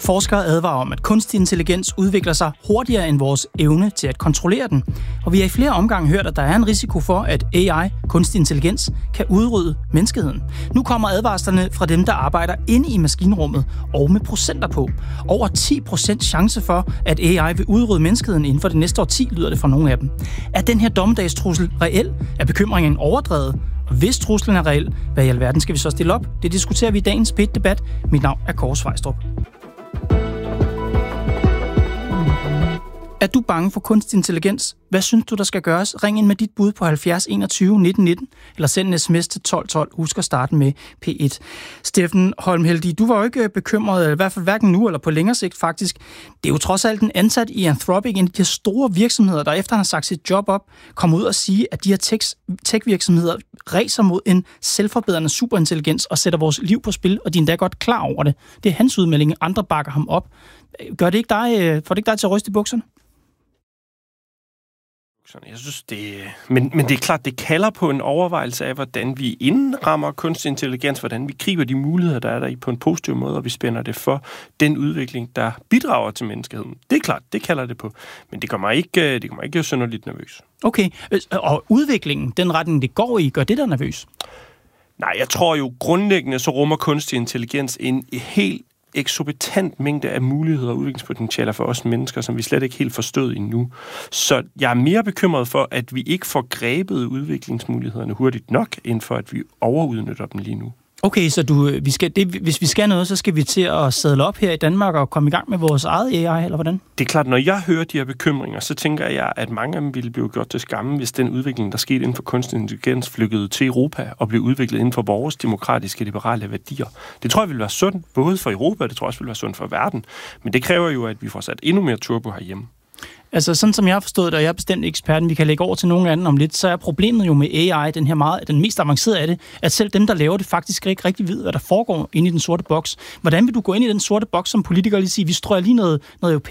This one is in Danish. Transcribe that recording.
Forskere advarer om, at kunstig intelligens udvikler sig hurtigere end vores evne til at kontrollere den. Og vi har i flere omgange hørt, at der er en risiko for, at AI, kunstig intelligens, kan udrydde menneskeheden. Nu kommer advarslerne fra dem, der arbejder inde i maskinrummet og med procenter på. Over 10% chance for, at AI vil udrydde menneskeheden inden for det næste årti, lyder det fra nogle af dem. Er den her dommedagstrussel reel? Er bekymringen overdrevet? Og hvis truslen er reel, hvad i alverden skal vi så stille op? Det diskuterer vi i dagens P1-debat. Mit navn er Kåre Svejstrup. Er du bange for kunstig intelligens? Hvad synes du, der skal gøres? Ring ind med dit bud på 70 21 19 19, eller send en sms til 12 12. Husk at starte med P1. Steffen Holmheldig, du var jo ikke bekymret, i hvert fald hverken nu eller på længere sigt faktisk. Det er jo trods alt en ansat i Anthropic, en af de store virksomheder, der efter han har sagt sit job op, kommer ud og sige, at de her tech-virksomheder ræser mod en selvforbedrende superintelligens og sætter vores liv på spil, og de er endda godt klar over det. Det er hans udmelding, andre bakker ham op. Får det ikke dig til at ryste i bukserne? Jeg synes, men det er klart, det kalder på en overvejelse af, hvordan vi indrammer kunstig intelligens, hvordan vi griber de muligheder, der er der i på en positiv måde, og vi spænder det for den udvikling, der bidrager til menneskeheden. Det er klart, det kalder det på. Men det kommer ikke synderligt nervøs. Okay, og udviklingen, den retning, det går i, gør det der nervøs? Nej, jeg tror jo grundlæggende, så rummer kunstig intelligens en helt eksorbitant mængde af muligheder og udviklingspotentialer for os mennesker, som vi slet ikke helt forstået endnu. Så jeg er mere bekymret for, at vi ikke får grebet udviklingsmulighederne hurtigt nok, end for, at vi overudnytter dem lige nu. Okay, så hvis vi skal noget, så skal vi til at sadle op her i Danmark og komme i gang med vores eget AI, eller hvordan? Det er klart, når jeg hører de her bekymringer, så tænker jeg, at mange af dem ville blive gjort til skamme, hvis den udvikling, der skete inden for kunstig intelligens, flyttede til Europa og blev udviklet inden for vores demokratiske, liberale værdier. Det tror jeg vil være sundt, både for Europa, og det tror jeg også vil være sundt for verden. Men det kræver jo, at vi får sat endnu mere turbo herhjemme. Altså, sådan som jeg har forstået det, og jeg er bestemt eksperten, vi kan lægge over til nogen anden om lidt, så er problemet jo med AI, den mest avancerede af det, at selv dem, der laver det, faktisk ikke rigtig ved, hvad der foregår inde i den sorte boks. Hvordan vil du gå ind i den sorte boks som politiker og lige sige, vi strøger lige noget